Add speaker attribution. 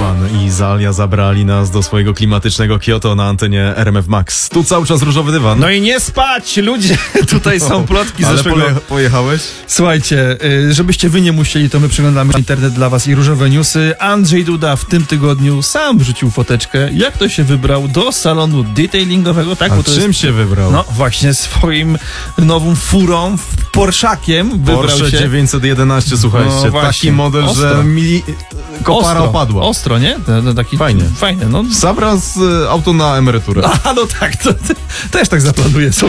Speaker 1: Pan i Zalia zabrali nas do swojego klimatycznego Kyoto na antenie RMF Max. Tu cały czas różowy dywan.
Speaker 2: No i nie spać, ludzie! Tutaj są plotki
Speaker 1: Ale
Speaker 2: zeszłego...
Speaker 1: pojechałeś?
Speaker 2: Słuchajcie, żebyście wy nie musieli, to my przeglądamy internet dla was i różowe newsy. Andrzej Duda w tym tygodniu sam wrzucił foteczkę, jak to się wybrał do salonu detailingowego, tak?
Speaker 1: A
Speaker 2: Bo to
Speaker 1: czym się wybrał?
Speaker 2: No właśnie swoim nową furą, Porszakiem wybrał
Speaker 1: Porsche
Speaker 2: się.
Speaker 1: 911, słuchajcie.
Speaker 2: No właśnie,
Speaker 1: taki model,
Speaker 2: ostro.
Speaker 1: że kopara
Speaker 2: Ostro,
Speaker 1: opadła.
Speaker 2: ostro, nie? Taki
Speaker 1: Fajnie.
Speaker 2: Fajne, no.
Speaker 1: Zabra z auto na emeryturę.
Speaker 2: A, no tak, to też tak zaplanuję sobie.